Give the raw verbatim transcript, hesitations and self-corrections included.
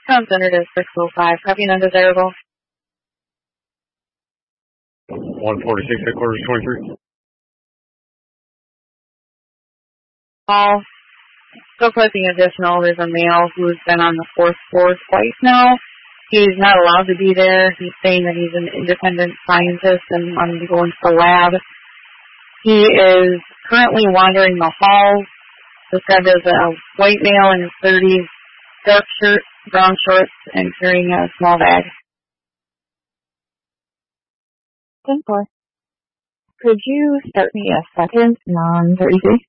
Sounds entered as six oh five. Copy and undesirable. one forty-six, headquarters twenty-three. All. Still collecting additional. There's a male who's been on the fourth floor twice now. He's not allowed to be there. He's saying that he's an independent scientist and wanting to go into the lab. He is currently wandering the halls, described as a white male in his thirties, dark shirt, brown shorts, and carrying a small bag. ten four. Could you start me a second on thirty-three?